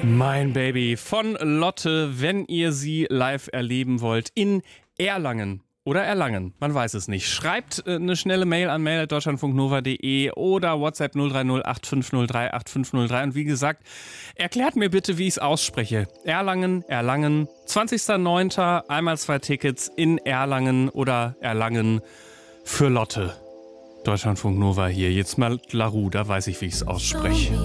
Mein Baby von Lotte, wenn ihr sie live erleben wollt, in Erlangen. Oder Erlangen, man weiß es nicht. Schreibt eine schnelle Mail an mail@deutschlandfunknova.de oder WhatsApp 030 8503 8503. Und wie gesagt, erklärt mir bitte, wie ich es ausspreche. Erlangen, 20.09. einmal 2 Tickets in Erlangen oder Erlangen für Lotte. Deutschlandfunk Nova hier. Jetzt mal Larue, da weiß ich, wie ich es ausspreche.